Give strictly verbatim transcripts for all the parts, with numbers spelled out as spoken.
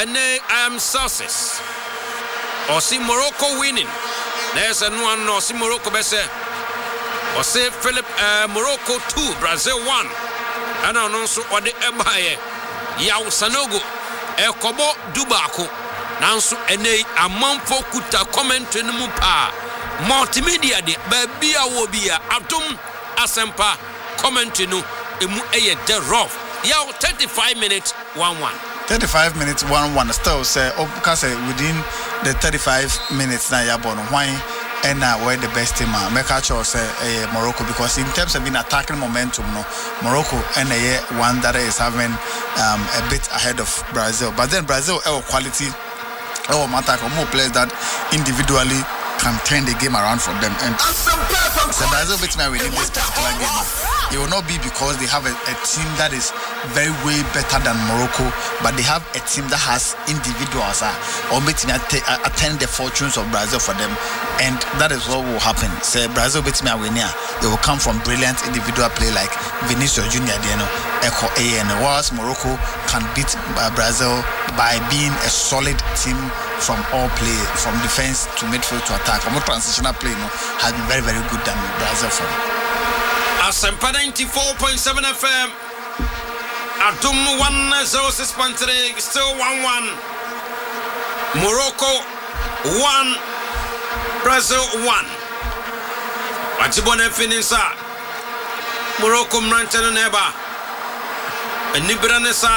and I am success. Or see Morocco winning. There's a one or see Morocco best. Or say Philip uh, Morocco two, Brazil one. And also or the Ebaye Yao Sanogo El Kobo Dubako. Nanso ene amanfo kuta comment no mu pa multimedia de baby awobia atom asempa comment no emu eye the rough yaw thirty-five minutes one one thirty-five minutes one one still say because within the thirty-five minutes na ya bono why and now where the best team are make sure say uh, Morocco because in terms of in attacking momentum no Morocco and uh, one that is having um, a bit ahead of Brazil but then Brazil our quality our matter more players that individually can turn the game around for them and the Brazil beats me within this particular game. It will not be because they have a, a team that is very way better than Morocco, but they have a team that has individuals uh, or beats me attend the fortunes of Brazil for them, and that is what will happen. Say Brazil beats me winner, they will come from brilliant individual play like Vinicius Junior You know, Echo A and whilst Morocco can beat uh, Brazil by being a solid team from all play, from defense to midfield to attack. From transitional play, no, has been very, very good than Brazil for. Asempa ninety-four point seven F M. Adum one zero six point three, still one one. Morocco one, Brazil one. Wachibone finisha. Morocco mrantene neba. Enibranesa.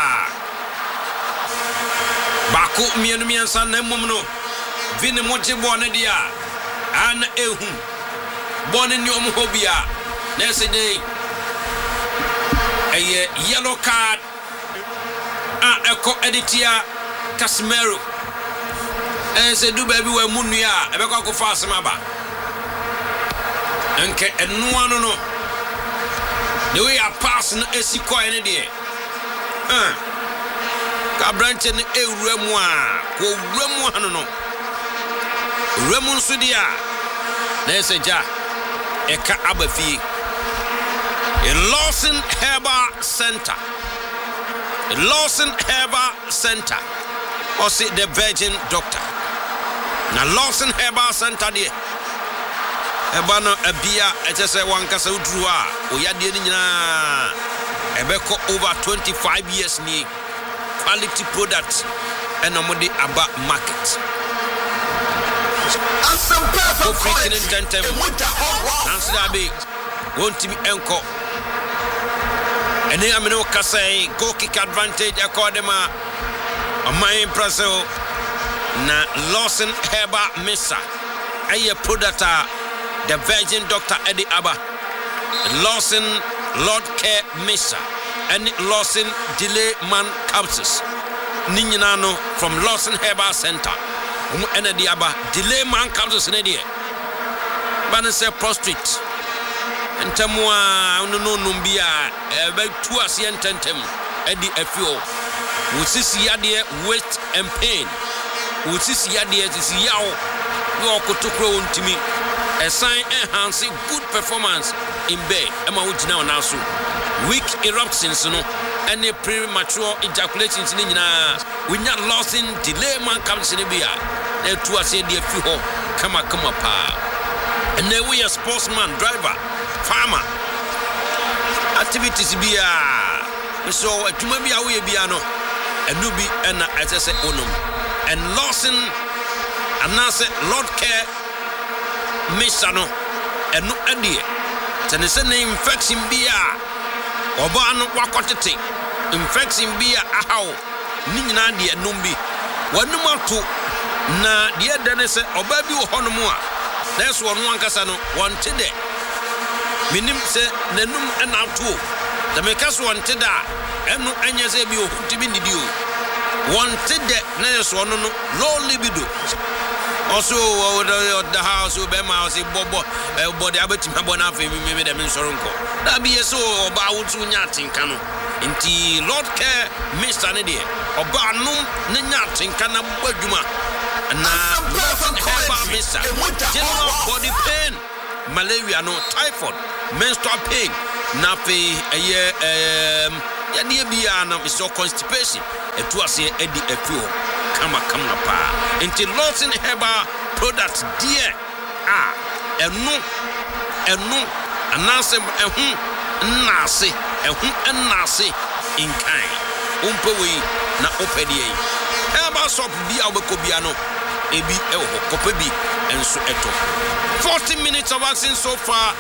Baku mienu miensa na mumno vini moje bone dia an ehu bone ni omo hobia na sede eye yellow card a eko editia Casemiro en se du baby we munua e be kwa ko fast maba enke enu anu no the way a pass no esiko ene de eh Kabranche ne ewuremu a ko wuremu hanu no wuremu nso dia na eseja eka abafi Lawson Herbal Center Lawson Herbal Center or say the Virgin Doctor na Lawson Herbal Center de eba no abia etese wankasa udru a oyade ni nyina ebeko over twenty-five years ni quality products and omodi aba market. Some perfect quality. Nancy Dabi won't be enko. And then I'm no say go kick advantage accordema on my Brazil na Lawson Herbal Mesa. A product the Virgin Doctor Eddie Abba Lawson Lord Care Mesa and Lawson Delay Man Capsules. Ninyano from Lawson Herbal Center. Um Eddie Abba Delay Man Capsules in Eddie. Banase prostrate. And Tamua no numbia about two asiententem Eddie Efio. Wusis Yadia weight and pain. Wusis Yadia is Yao. You kotokro to me. A sign enhancing good performance in bed. Emma Ujina now so. Weak eruptions, no, and a premature ejaculations in Nina. We not lost in delay man comes in the beer. Then to us, dear few, come up, come up, and then we a sportsman, driver, farmer. Activities be a so to maybe a way piano, and nubi and as I say, onum, and Lawson, and now say Lord Care, Missano, and no idea. Tennessee name infection be a. Oba no wakotete infection bi a ahaw ni nyina de numbi wanum ato na de dane se oba bi wo hono mu a na so no ankasa no wonte de minim se nanum ana ato da meka so wonte da eno anya se bi o tibi ndidi o wonte de na so no no low libido also the house be ma house bobo body abeti mabo na afi me me dem nsoro nko da bi yeso oba wutu nya tinka no nti Lord Care Mister ne de oba num na nya tinka na badwuma na Lawson Herbal Mister general body pain malaria no typhoid menstrual pain na pe eye um ya de bia na so constipation etu ase edi afi ho kama kama pa enti Lawson Herbal product dear ah enu enu anase ehu nase ehu nase in kind umpe we na opedie herbal soap bi a obeko bia no ebi ewo kopa bi enso eto forty minutes of action so far.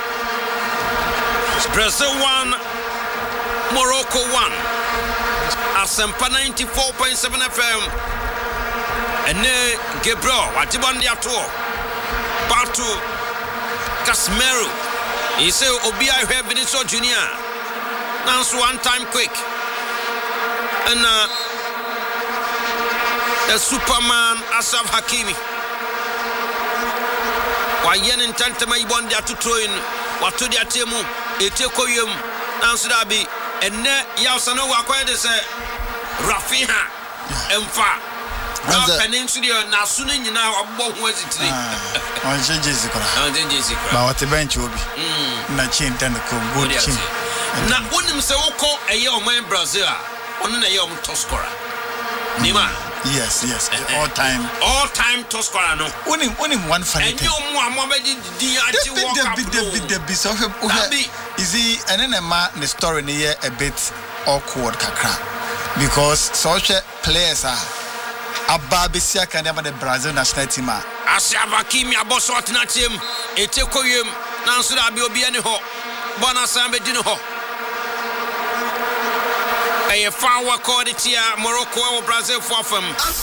Brazil one, Morocco one. Asempa ninety-four point seven F M. Ene Gabriel Watibandi ato. Batu Casemiro. He say Obi I hear Vinicius Junior. Now one time quick. And uh, the Superman Ashraf Hakimi. Wayen intentema ibondi atutoin. Watu dia temu etekoyem nanso da bi enne yasano wakwa de se Rafinha emfa na peninsula na sunu nyina abbo ho azitire on jeje kora on jeje kora ba wate bench obi na chin ten ko good chin na wonim se wokọ eye oman Brazil a ono na ye om top scorer Neymar. Yes, yes. All time. All time top scorer no. Only only one funny thing. And you mo amobedi di ati work up. The the so is he and then ma the story here a bit awkward kakra because such players are Ababesia can never the Brazil national team. Ashraf Hakimi aboso atina team etekoyem nanso da bi obi ani ho. Bona sambe di no ho. A foul according to Morocco or Brazil for them.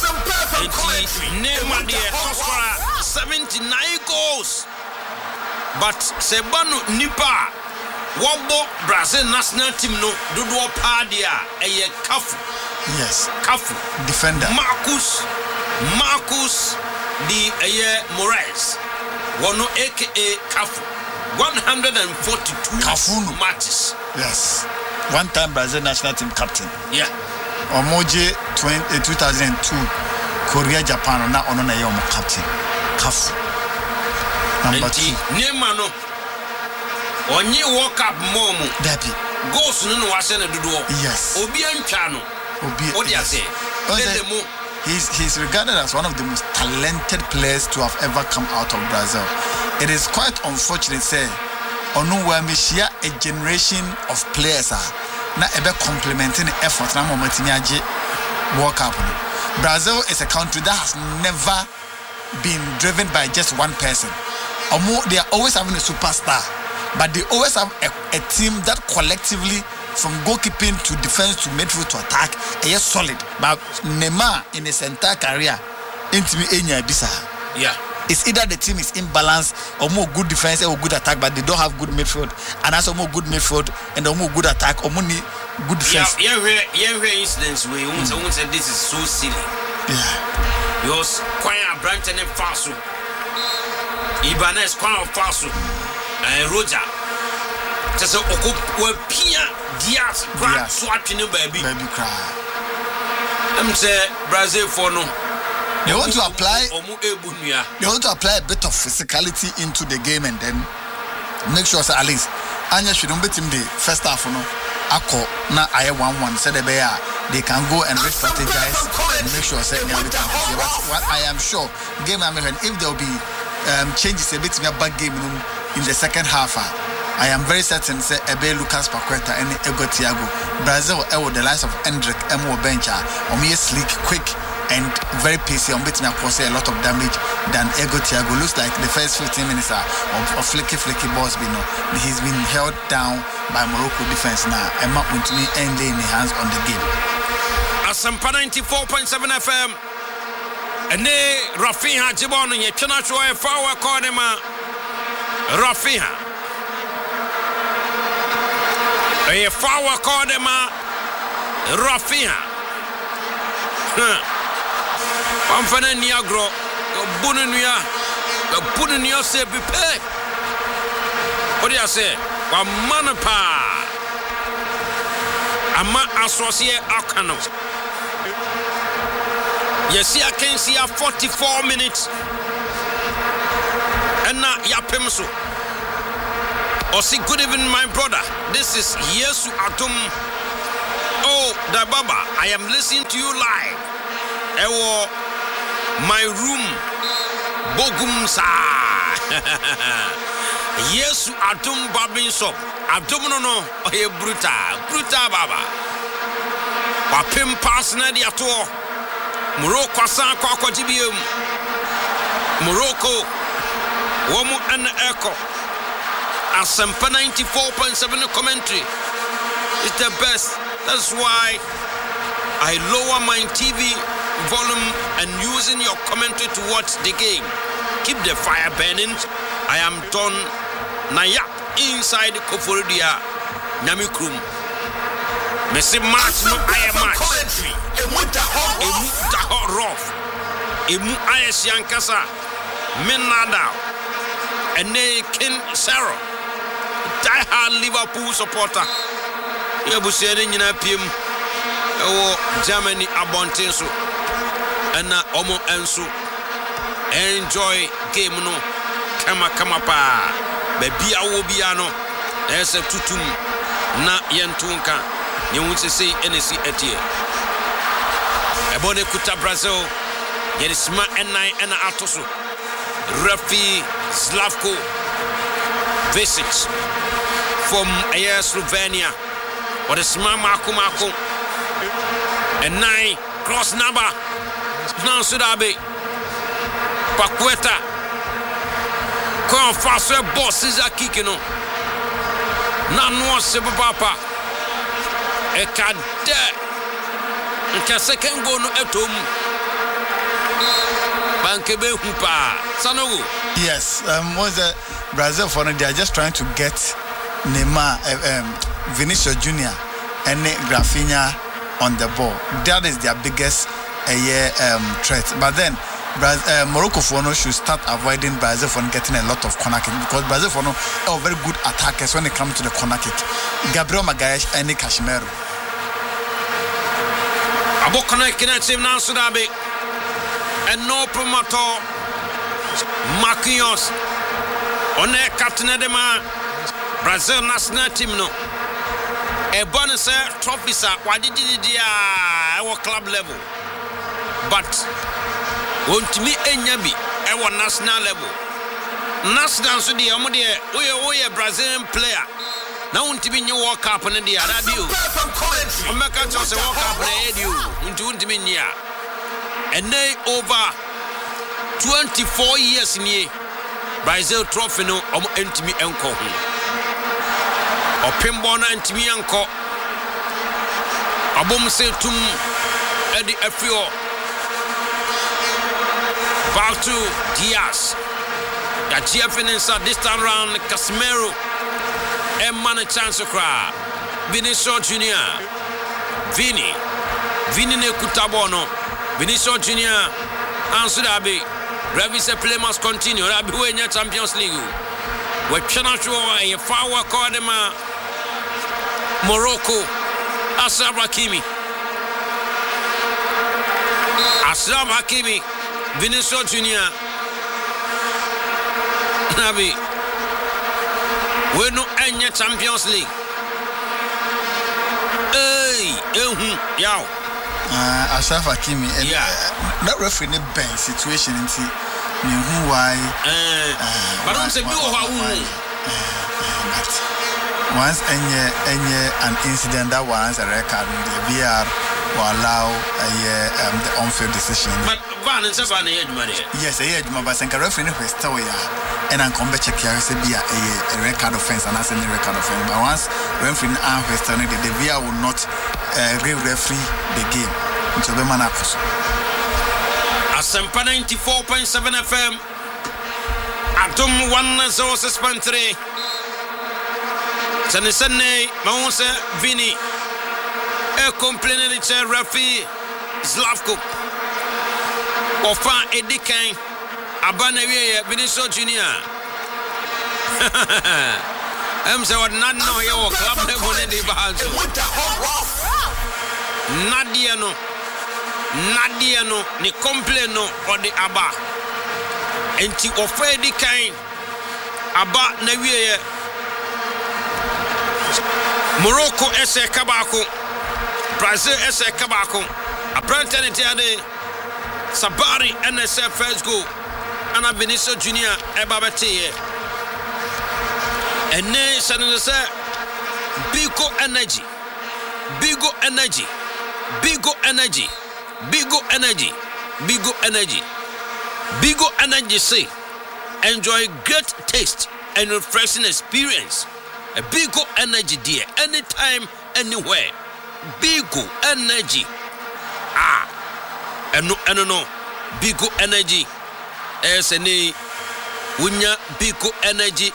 Neymar there scored seventy-nine goals. But Sebanu Nipa Wombo Brazil national team no Dudu Padia a Kafu. Yes. Kafu. Defender. Marcus Marcus the Aye Moraes. One aka Kafu. one hundred forty-two Kafu matches. Yes. One time Brazil national team captain. Yeah. Omoje two thousand two Korea Japan na ono na ye omo captain. Kafu. Number two. Neymar no. Onye World Cup momu. Dabi. Goals no no wase na dudu. Yes. Obi antwa no. Obi. What do you say? He's he's regarded as one of the most talented players to have ever come out of Brazil. It is quite unfortunate say ono wa mehia a generation of players are na ebe complementing the effort na momentimi age World Cup. Brazil is a country that has never been driven by just one person. Omo they are always having a superstar, but they always have a, a team that collectively from goalkeeping to defense to midfield to attack is solid. But Neymar in his entire career intimi enya bisa. Yeah. It's either the team is imbalanced or more good defense or good attack, but they don't have good midfield. And also more good midfield and more good attack or more good defense. Yeah, yeah, yeah, yeah. Incidents where you won't say this is so silly. Yeah. Yours quite a branch and a fasu. Ibanez quite a fasu. And Roger. Just a Pia Diaz, grand swatching a baby. Baby cry. I'm say Brazil for no. They want to apply They want to apply a bit of physicality into the game and then make sure say at least Anya shouldn't beat him the first half no Ako na aye one one said they can go and re-strategize and make sure say but what I am sure game American if there will be um, changes a bit in a bad game in the second half I am very certain say Ebe Lucas Paqueta and Ego Thiago Brazil ewo the likes of Hendrick Emo Bencha or me sleek quick and very pacey on betting across a lot of damage than Ego Thiago. Looks like the first fifteen minutes are of, of flicky flicky balls being no. He's been held down by Morocco defense now. Emma Untumi ending in the hands on the game. Asampa ninety-four point seven F M. And they Rafinha Jibon and Yachana Show a forward corner. Rafinha. A forward corner. Rafinha. Huh. Amfana Niagro, Bununia, Bununia say prepare. What do you say? One manapa. Ama associate Akano. Yes, I can see a forty-four minutes. and na yapem so. Osi, good evening, my brother. This is Yesu Atum. Oh, the Baba, I am listening to you live. Ewo, my room, Bogumsa. Yesu Atum Babin Shop. Atum no no, oye bruta, bruta Baba. Wapim pass na di ato. Morocco san kwa kwa jibiem. Morocco, womu an echo. Asempa ninety-four point seven commentary is the best. That's why I lower my T V volume and using your commentary to watch the game. Keep the fire burning. I am done. Naya inside Koforidua Namikrum. Messi match no I match. Emu da hot rough. Emu ayes yankasa. Menada. Ene Ken Sarah. Die hard Liverpool supporter. Yabusiani nyina piem. Ewo Germany abonten so. Ena omo enso. Enjoy game no. Kama kama pa. Baby awo bia no. Ese tutum na yentunka. Nyewunse sei enesi etie. Ebone kuta Brazil. Yerisma enai ena atoso. Rafi Slavko Vesic from uh, Slovenia. Or the smart Marco Marco. And nine cross number. Now Sudabe. Paqueta. Come faster boss is a kicking on. Nano Seba Papa. A cadet. And can second go no at home. Yes, um, was the Brazil for they are just trying to get Neymar, uh, um, Vinicius Junior and Rafinha on the ball. That is their biggest uh, yeah, um, threat. But then Brazil, uh, Morocco for no should start avoiding Brazil from getting a lot of corner kick because Brazil for no are very good attackers when it comes to the corner kick. Gabriel Magalhaes and Casemiro. Abo connect in team now Sudabe. And no promoter Marquinhos on a captain de ma Brazil national team no a bonus trophies why did it our club level but won't me enyabi our national level national so the amode we we Brazilian player now won't be new World Cup on the radio America just a World Cup on radio won't be near. And they over twenty-four years in here, Brazil trophy no um entimi enko ho. Opembo na entimi enko. Abom se tum edi afio. Back to Diaz. The G F N inside this time round Casemiro. And man a chance to cry. Vinicius Junior. Vini. Vini ne kutabono. Vinicius Junior answer Abi. Ravi said play must continue. Rabi we in Champions League. We chana show a far work ma Morocco. Ashraf Hakimi. Ashraf Hakimi. Vinicius Junior. Nabi. We no any Champions League. Hey, eh, yow. Uh, Ashraf Hakimi, and yeah. uh, that referee in a bad situation in the who why. But don't say do how but once any any an incident that warrants a record, the V R will allow a uh, um, the on-field decision. But Van is a van edge, money. Yes, a edge, but I referee in Westoya and I'm come back here to be a record offense and as any record offense. But once referee in Westoya, the V R will not. Uh, referee the game into the Manacos. Asempa ninety-four point seven F M. Atom one zero suspend three. Sanisane Maunse Vini. A complaining the chair referee Slavko. Ofa Edikan Abanewe Vinicius Junior. I'm saying what not know your club level in the Bahamas. Nadia no Nadia no ni complain no or the Abba. Enti ofedi kain aba na wiye Morocco ese kabako Brazil ese kabako apranta ne tiade Sabari N S F first goal ana Vinicius Junior eba beteye ene sanene se Bigo energy Bigo energy Bigo energy Bigo energy Bigo energy Bigo energy say enjoy great taste and refreshing experience. A Bigo energy dear anytime anywhere. Bigo energy ah and no and no Bigo energy S N A Wunya Bigo energy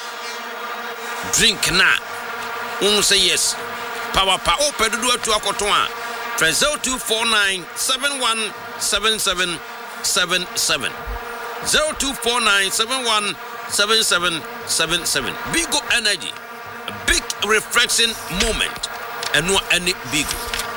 drink na un say yes power power open the door to akotoa press zero two four nine seven one seven seven seven seven zero two four nine seven one seven seven seven seven Bigo energy a big reflection moment and no any Bigo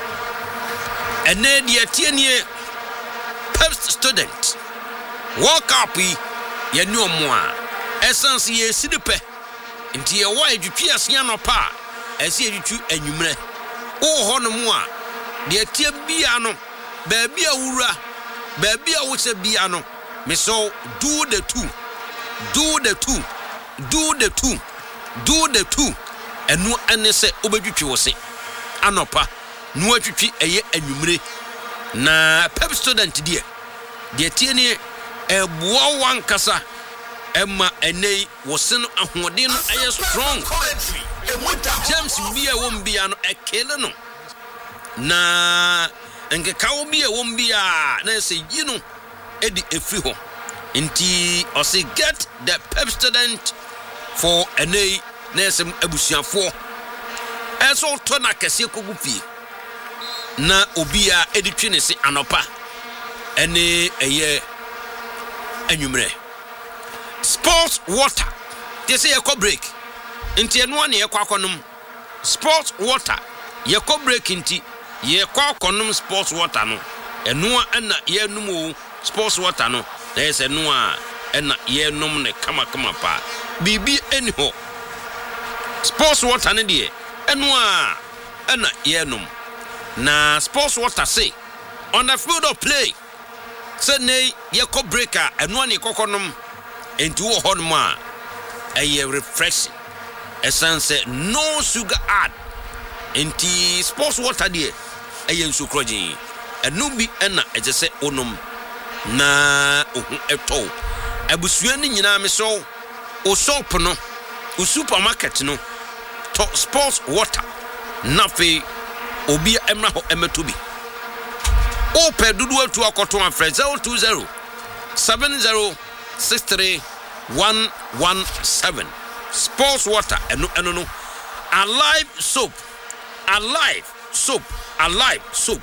and then the tienie Pepsi student walk up ye no more essence ye sidipe nti ye wa edwetwe asia no pa ese edwetwe anwumre wo ho no mu a de tie bia no ba bia wura ba bia wo se bia no me so do the two do the two do the two do the two enu ene se obedwetwe wo se anopa no atwetwe eye anwumre na pep student die de tie ne ebuo wan kasa Emma enei wosen ahoden no aye strong James bia wo mbia no ekele no na enke kawo bia wo mbia na se yi no edi efri ho nti o se get the pep student for enei na se abusuafo eso to na kese kogu pie na obia edi twene se anopa ene eye anwumre sports water they say you break inti eno ane ye kwakonom sports water ye ko break inti ye kwakonom sports water no eno ana ye num sports water no na ye se no a ena ye num ne kama kama pa bibi eniho sports water ne de eno a ana ye num na sports water say on the field of play say ne ye ko breaker eno ane kwakonom into wo honma a refreshing essence no sugar add inti sports water there ayen sukroji enubi ena eje se onom na ohun eto abusua ni nyina me so o shop no o supermarket no to sports water nafe obi emra ho emetobi o pedudu atu akoto afre zero two zero seven zero six three one one seven sports water eno eno no alive soap alive soap alive soap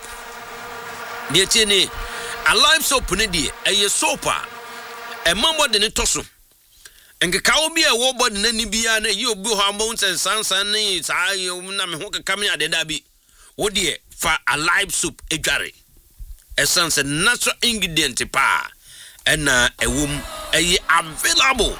de tieni alive soap ne de eye soap a emambo de ne toso engeka obi e wo body na ni bia na yi obi ho ambo nsansan ne saa na me ho keka me adeda bi wo de fa alive soap edware essence natural ingredient pa ena ewum eye available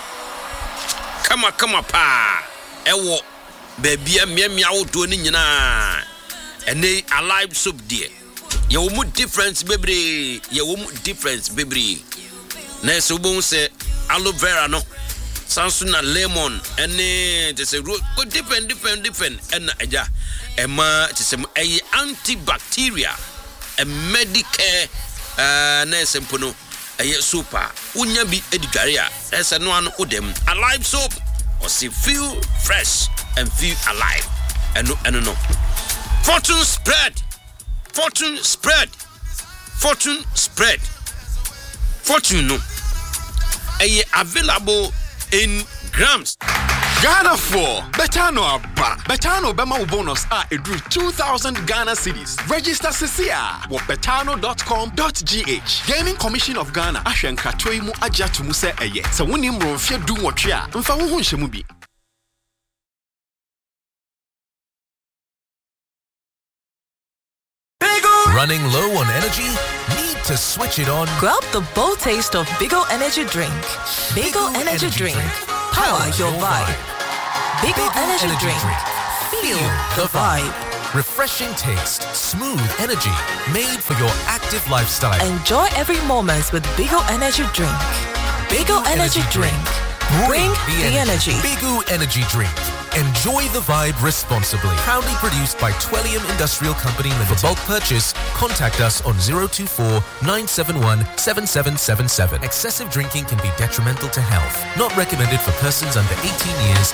kama kama pa ewo babia miamia wodo ni nyina ene alive soap die ye wo mu difference bebre ye wo mu difference bebre na so bon se aloe vera no sansu na lemon ene te se go different different different ena eja ema te se eye antibacteria a medical uh, na sempono eye super unya bi edidware a ese no an odem alive soap or see feel fresh and feel alive and no and no fortune spread fortune spread fortune spread fortune no eye available in grams. Ghana four, Betano Abba. Betano Bema bonus are edru two thousand Ghana cedis. Register Cecia at betano dot com dot g h. Gaming Commission of Ghana Ashen Katoi mu aja to muse eye. So when him romfia do what ya, mfa wo hunshemu bi. Running low on energy? Need to switch it on? Grab the bold taste of Bigo Energy Drink. Bigo Energy, Energy Drink. Drink. Power your vibe. Bigo Energy Drink. Feel the vibe. Refreshing taste, smooth energy, made for your active lifestyle. Enjoy every moment with Bigo Energy Drink. Bigo Energy Drink. Bring the energy. Bigo Energy Drink. Enjoy the vibe responsibly. Proudly produced by Twellium Industrial Company Limited. For bulk purchase, contact us on zero two four nine seven one seven seven seven seven. Excessive drinking can be detrimental to health. Not recommended for persons under eighteen years